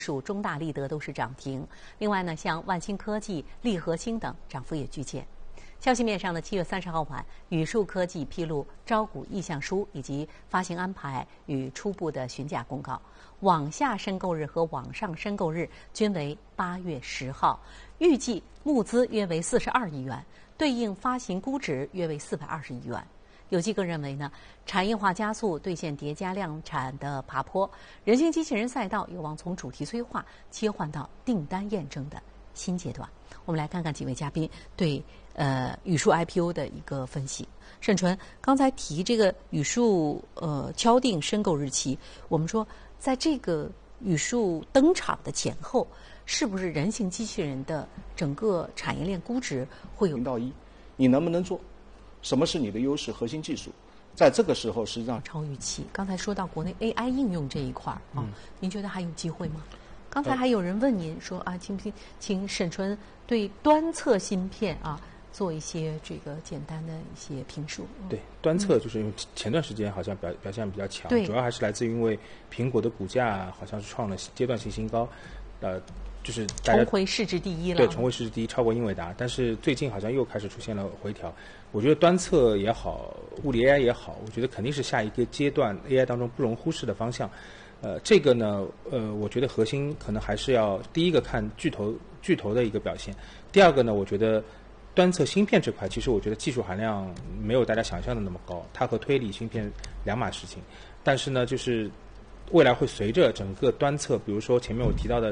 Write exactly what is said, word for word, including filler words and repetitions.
属中大立德都是涨停。另外呢，像万兴科技、利和兴等涨幅也居前。消息面上呢，七月三十号晚，宇树科技披露招股意向书以及发行安排与初步的询价公告。网下申购日和网上申购日均为八月十号，预计募资约为四十二亿元，对应发行估值约为四百二十亿元。有机构认为呢，产业化加速、兑现叠加量产的爬坡，人形机器人赛道有望从主题催化切换到订单验证的新阶段。我们来看看几位嘉宾对呃宇树 I P O 的一个分析。沈纯刚才提这个宇树呃敲定申购日期，我们说在这个宇树登场的前后，是不是人形机器人的整个产业链估值会有零到一？你能不能做？什么是你的优势核心技术？在这个时候，实际上超预期。刚才说到国内 A I 应用这一块儿啊，嗯、您觉得还有机会吗？刚才还有人问您说啊，请不请请沈纯对端侧芯片啊做一些这个简单的一些评述。 对，端侧就是因为前段时间好像表表现比较强，主要还是来自于因为苹果的股价好像是创了阶段性新高，呃。就是大家重回市值第一了， 对，重回市值第一，超过英伟达。但是最近好像又开始出现了回调。我觉得端侧也好，物理 A I 也好，我觉得肯定是下一个阶段 A I 当中不容忽视的方向。呃，这个呢，呃，我觉得核心可能还是要第一个看巨头巨头的一个表现，第二个呢，我觉得端侧芯片这块，其实我觉得技术含量没有大家想象的那么高，它和推理芯片两码事情。但是呢，就是未来会随着整个端侧，比如说前面我提到的